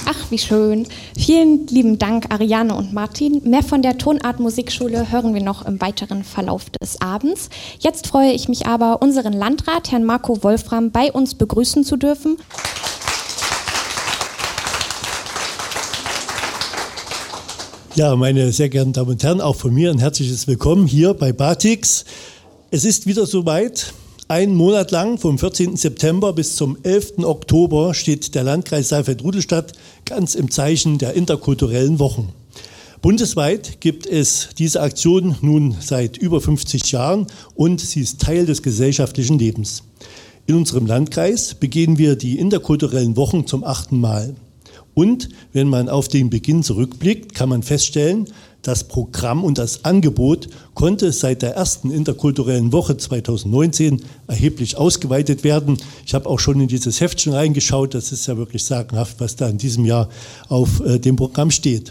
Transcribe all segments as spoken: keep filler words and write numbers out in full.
Ach, wie schön. Vielen lieben Dank, Ariane und Martin. Mehr von der Tonart Musikschule hören wir noch im weiteren Verlauf des Abends. Jetzt freue ich mich aber, unseren Landrat, Herrn Marco Wolfram, bei uns begrüßen zu dürfen. Ja, meine sehr geehrten Damen und Herren, auch von mir ein herzliches Willkommen hier bei Batix. Es ist wieder soweit. Einen Monat lang, vom vierzehnten September bis zum elften Oktober, steht der Landkreis Saalfeld-Rudolstadt ganz im Zeichen der interkulturellen Wochen. Bundesweit gibt es diese Aktion nun seit über fünfzig Jahren und sie ist Teil des gesellschaftlichen Lebens. In unserem Landkreis begehen wir die interkulturellen Wochen zum achten Mal. Und wenn man auf den Beginn zurückblickt, kann man feststellen, das Programm und das Angebot konnte seit der ersten interkulturellen Woche zweitausendneunzehn erheblich ausgeweitet werden. Ich habe auch schon in dieses Heftchen reingeschaut. Das ist ja wirklich sagenhaft, was da in diesem Jahr auf äh, dem Programm steht.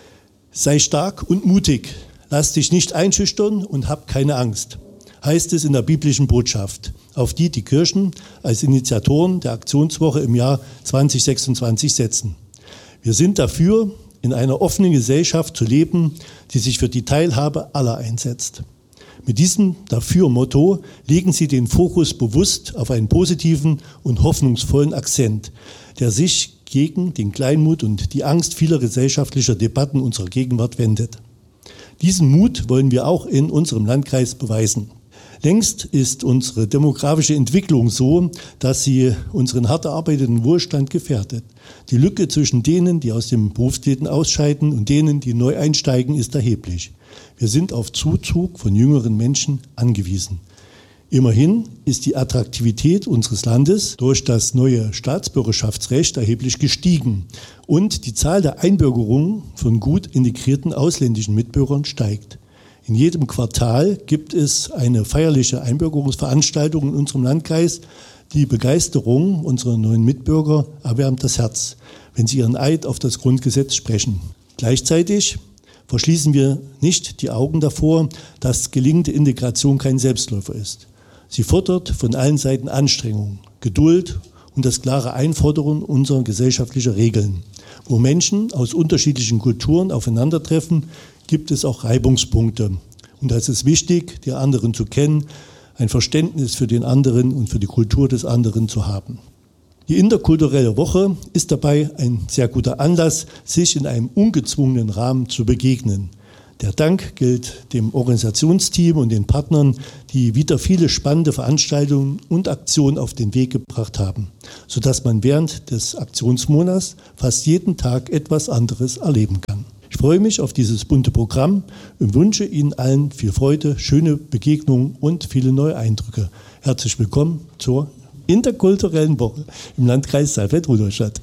Sei stark und mutig, lass dich nicht einschüchtern und hab keine Angst, heißt es in der biblischen Botschaft, auf die die Kirchen als Initiatoren der Aktionswoche im Jahr zwanzig sechsundzwanzig setzen. Wir sind dafür, in einer offenen Gesellschaft zu leben, die sich für die Teilhabe aller einsetzt. Mit diesem Dafür-Motto legen Sie den Fokus bewusst auf einen positiven und hoffnungsvollen Akzent, der sich gegen den Kleinmut und die Angst vieler gesellschaftlicher Debatten unserer Gegenwart wendet. Diesen Mut wollen wir auch in unserem Landkreis beweisen. Längst ist unsere demografische Entwicklung so, dass sie unseren hart erarbeiteten Wohlstand gefährdet. Die Lücke zwischen denen, die aus dem Berufsleben ausscheiden und denen, die neu einsteigen, ist erheblich. Wir sind auf Zuzug von jüngeren Menschen angewiesen. Immerhin ist die Attraktivität unseres Landes durch das neue Staatsbürgerschaftsrecht erheblich gestiegen und die Zahl der Einbürgerungen von gut integrierten ausländischen Mitbürgern steigt. In jedem Quartal gibt es eine feierliche Einbürgerungsveranstaltung in unserem Landkreis. Die Begeisterung unserer neuen Mitbürger erwärmt das Herz, wenn sie ihren Eid auf das Grundgesetz sprechen. Gleichzeitig verschließen wir nicht die Augen davor, dass gelingende Integration kein Selbstläufer ist. Sie fordert von allen Seiten Anstrengung, Geduld und das klare Einfordern unserer gesellschaftlichen Regeln. Wo Menschen aus unterschiedlichen Kulturen aufeinandertreffen, gibt es auch Reibungspunkte. Und da ist es wichtig, die anderen zu kennen, ein Verständnis für den anderen und für die Kultur des anderen zu haben. Die interkulturelle Woche ist dabei ein sehr guter Anlass, sich in einem ungezwungenen Rahmen zu begegnen. Der Dank gilt dem Organisationsteam und den Partnern, die wieder viele spannende Veranstaltungen und Aktionen auf den Weg gebracht haben, sodass man während des Aktionsmonats fast jeden Tag etwas anderes erleben kann. Ich freue mich auf dieses bunte Programm und wünsche Ihnen allen viel Freude, schöne Begegnungen und viele neue Eindrücke. Herzlich willkommen zur interkulturellen Woche im Landkreis Saalfeld-Rudolstadt.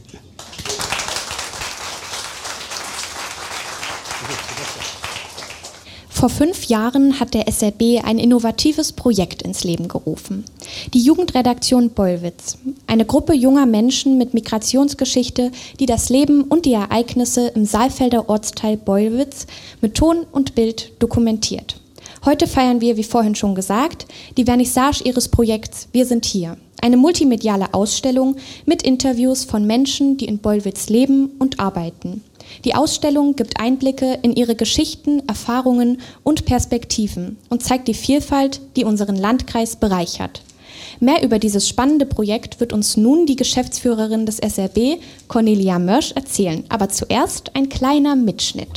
Vor fünf Jahren hat der S R B ein innovatives Projekt ins Leben gerufen. Die Jugendredaktion Bollwitz, eine Gruppe junger Menschen mit Migrationsgeschichte, die das Leben und die Ereignisse im Saalfelder Ortsteil Bollwitz mit Ton und Bild dokumentiert. Heute feiern wir, wie vorhin schon gesagt, die Vernissage ihres Projekts Wir sind hier. Eine multimediale Ausstellung mit Interviews von Menschen, die in Bollwitz leben und arbeiten. Die Ausstellung gibt Einblicke in ihre Geschichten, Erfahrungen und Perspektiven und zeigt die Vielfalt, die unseren Landkreis bereichert. Mehr über dieses spannende Projekt wird uns nun die Geschäftsführerin des S R B, Cornelia Mörsch, erzählen. Aber zuerst ein kleiner Mitschnitt.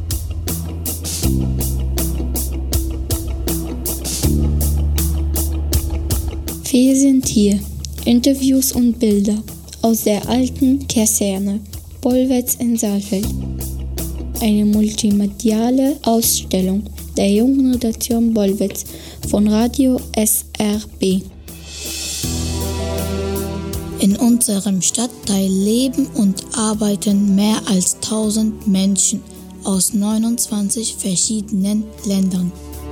Wir sind hier. Interviews und Bilder aus der alten Kaserne Bollwitz in Saalfeld. Eine multimediale Ausstellung der Jugendredaktion Bollwitz von Radio S R B. In unserem Stadtteil leben und arbeiten mehr als tausend Menschen aus neunundzwanzig verschiedenen Ländern.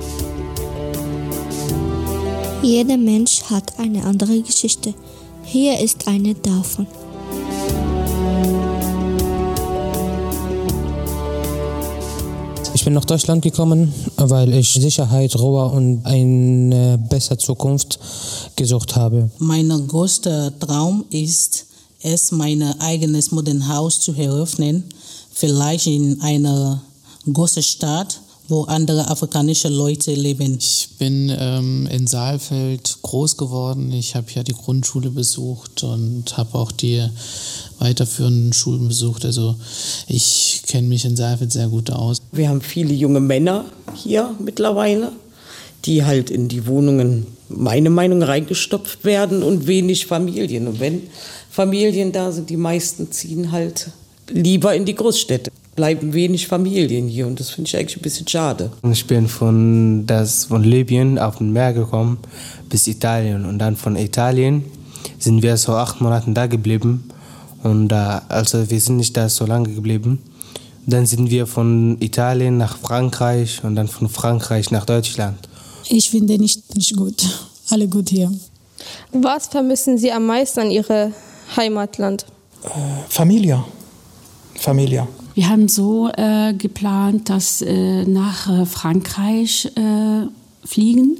Jeder Mensch hat eine andere Geschichte. Hier ist eine davon. Ich bin nach Deutschland gekommen, weil ich Sicherheit, Ruhe und eine bessere Zukunft gesucht habe. Mein größter Traum ist, es mein eigenes Modernhaus zu eröffnen, vielleicht in einer großen Stadt, wo andere afrikanische Leute leben. Ich bin ähm, in Saalfeld groß geworden. Ich habe ja die Grundschule besucht und habe auch die weiterführenden Schulen besucht. Also ich kenne mich in Saalfeld sehr gut aus. Wir haben viele junge Männer hier mittlerweile, die halt in die Wohnungen, meine Meinung, reingestopft werden und wenig Familien. Und wenn Familien da sind, die meisten ziehen halt lieber in die Großstädte. Bleiben wenig Familien hier und das finde ich eigentlich ein bisschen schade. Ich bin von, das, von Libyen auf den Meer gekommen bis Italien und dann von Italien sind wir so acht Monate da geblieben und äh, also wir sind nicht da so lange geblieben. Dann sind wir von Italien nach Frankreich und dann von Frankreich nach Deutschland. Ich finde nicht, nicht gut. Alle gut hier. Was vermissen Sie am meisten an Ihrem Heimatland? Äh, Familie. Familie. Wir haben so äh, geplant, dass äh, nach äh, Frankreich äh, fliegen,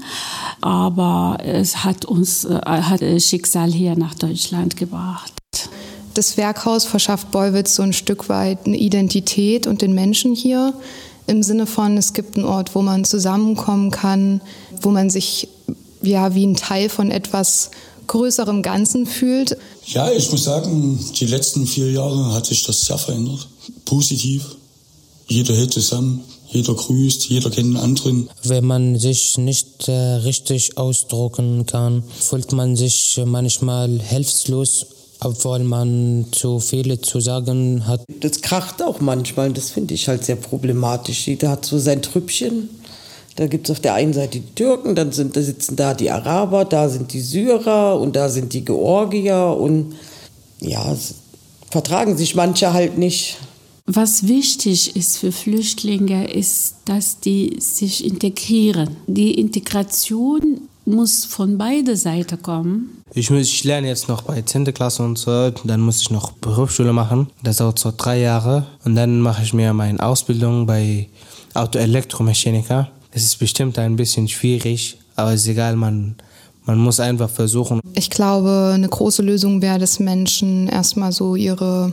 aber es hat uns äh, hat Schicksal hier nach Deutschland gebracht. Das Werkhaus verschafft Bollwitz so ein Stück weit eine Identität und den Menschen hier im Sinne von, es gibt einen Ort, wo man zusammenkommen kann, wo man sich ja wie ein Teil von etwas größerem Ganzen fühlt. Ja, ich muss sagen, die letzten vier Jahre hat sich das sehr verändert. Positiv. Jeder hält zusammen, jeder grüßt, jeder kennt den anderen. Wenn man sich nicht äh, richtig ausdrücken kann, fühlt man sich manchmal hilflos, obwohl man zu viel zu sagen hat. Das kracht auch manchmal, das finde ich halt sehr problematisch. Jeder hat so sein Trüppchen. Da gibt es auf der einen Seite die Türken, dann sind, da sitzen da die Araber, da sind die Syrer und da sind die Georgier und ja, vertragen sich manche halt nicht. Was wichtig ist für Flüchtlinge, ist, dass die sich integrieren. Die Integration muss von beiden Seiten kommen. Ich, muss, ich lerne jetzt noch bei zehnter Klasse und so, dann muss ich noch Berufsschule machen. Das dauert so drei Jahre und dann mache ich mir meine Ausbildung bei Autoelektromechaniker. Es ist bestimmt ein bisschen schwierig, aber es ist egal, man, man muss einfach versuchen. Ich glaube, eine große Lösung wäre, dass Menschen erstmal so ihre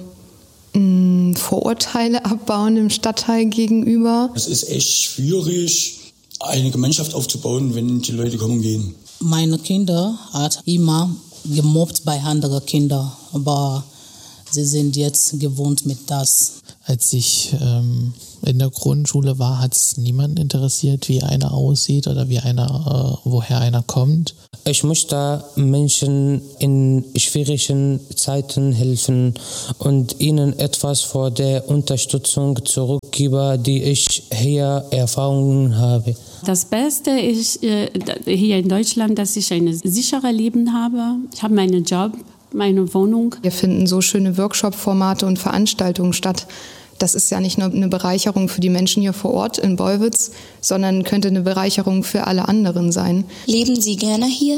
mh, Vorurteile abbauen dem Stadtteil gegenüber. Es ist echt schwierig, eine Gemeinschaft aufzubauen, wenn die Leute kommen und gehen. Meine Kinder hat immer gemobbt bei anderen Kindern, aber sie sind jetzt gewohnt mit das. Als ich ähm, in der Grundschule war, hat es niemanden interessiert, wie einer aussieht oder wie einer, äh, woher einer kommt. Ich möchte Menschen in schwierigen Zeiten helfen und ihnen etwas von der Unterstützung zurückgeben, die ich hier Erfahrungen habe. Das Beste ist äh, hier in Deutschland, dass ich ein sicheres Leben habe. Ich habe meinen Job, meine Wohnung. Hier finden so schöne Workshop-Formate und Veranstaltungen statt. Das ist ja nicht nur eine Bereicherung für die Menschen hier vor Ort in Bollwitz, sondern könnte eine Bereicherung für alle anderen sein. Leben Sie gerne hier?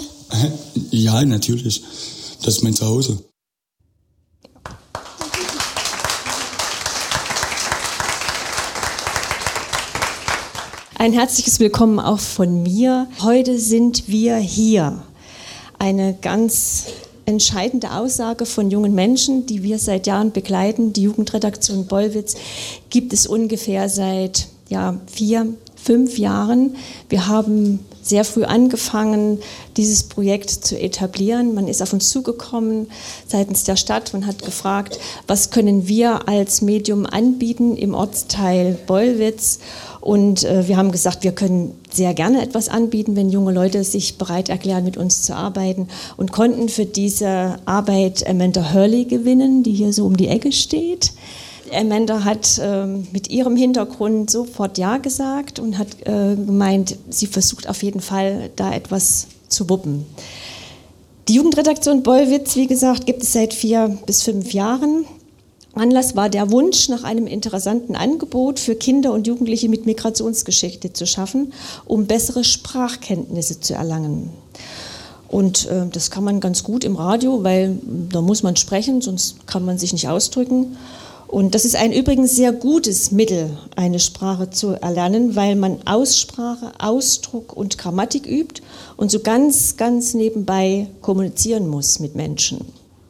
Ja, natürlich. Das ist mein Zuhause. Ein herzliches Willkommen auch von mir. Heute sind wir hier. Eine ganz entscheidende Aussage von jungen Menschen, die wir seit Jahren begleiten. Die Jugendredaktion Bollwitz gibt es ungefähr seit ja, vier, fünf Jahren. Wir haben sehr früh angefangen, dieses Projekt zu etablieren. Man ist auf uns zugekommen seitens der Stadt. Man hat gefragt, was können wir als Medium anbieten im Ortsteil Bollwitz? Und äh, wir haben gesagt, wir können sehr gerne etwas anbieten, wenn junge Leute sich bereit erklären, mit uns zu arbeiten. Und konnten für diese Arbeit Amanda Hurley gewinnen, die hier so um die Ecke steht. Amanda hat äh, mit ihrem Hintergrund sofort Ja gesagt und hat äh, gemeint, sie versucht auf jeden Fall, da etwas zu wuppen. Die Jugendredaktion Bollwitz, wie gesagt, gibt es seit vier bis fünf Jahren. Anlass war der Wunsch, nach einem interessanten Angebot für Kinder und Jugendliche mit Migrationsgeschichte zu schaffen, um bessere Sprachkenntnisse zu erlangen. Und äh, das kann man ganz gut im Radio, weil da muss man sprechen, sonst kann man sich nicht ausdrücken. Und das ist ein übrigens sehr gutes Mittel, eine Sprache zu erlernen, weil man Aussprache, Ausdruck und Grammatik übt und so ganz, ganz nebenbei kommunizieren muss mit Menschen.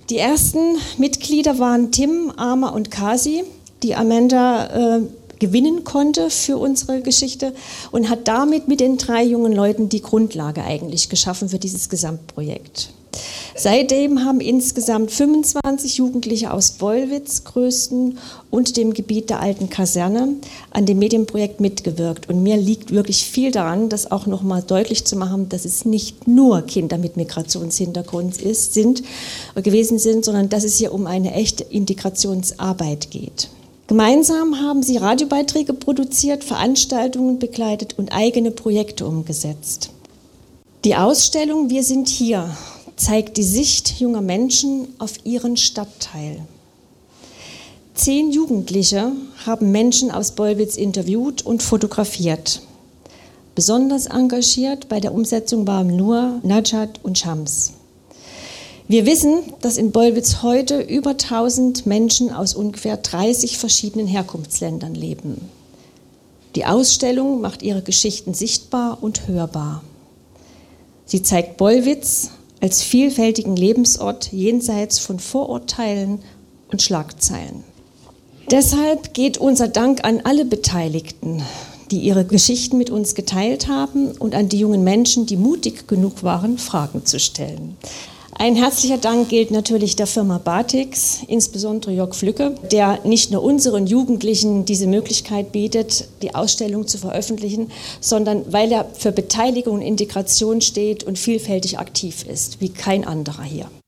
Die ersten Mitglieder waren Tim, Ama und Kasi, die Amanda äh, gewinnen konnte für unsere Geschichte und hat damit mit den drei jungen Leuten die Grundlage eigentlich geschaffen für dieses Gesamtprojekt. Seitdem haben insgesamt fünfundzwanzig Jugendliche aus Bollwitz, Grösten und dem Gebiet der alten Kaserne an dem Medienprojekt mitgewirkt. Und mir liegt wirklich viel daran, das auch nochmal deutlich zu machen, dass es nicht nur Kinder mit Migrationshintergrund ist, sind, gewesen sind, sondern dass es hier um eine echte Integrationsarbeit geht. Gemeinsam haben sie Radiobeiträge produziert, Veranstaltungen begleitet und eigene Projekte umgesetzt. Die Ausstellung Wir sind hier zeigt die Sicht junger Menschen auf ihren Stadtteil. Zehn Jugendliche haben Menschen aus Bollwitz interviewt und fotografiert. Besonders engagiert bei der Umsetzung waren Nur, Najat und Shams. Wir wissen, dass in Bollwitz heute über tausend Menschen aus ungefähr dreißig verschiedenen Herkunftsländern leben. Die Ausstellung macht ihre Geschichten sichtbar und hörbar. Sie zeigt Bollwitz als vielfältigen Lebensort jenseits von Vorurteilen und Schlagzeilen. Deshalb geht unser Dank an alle Beteiligten, die ihre Geschichten mit uns geteilt haben und an die jungen Menschen, die mutig genug waren, Fragen zu stellen. Ein herzlicher Dank gilt natürlich der Firma Batix, insbesondere Jörg Flücke, der nicht nur unseren Jugendlichen diese Möglichkeit bietet, die Ausstellung zu veröffentlichen, sondern weil er für Beteiligung und Integration steht und vielfältig aktiv ist, wie kein anderer hier.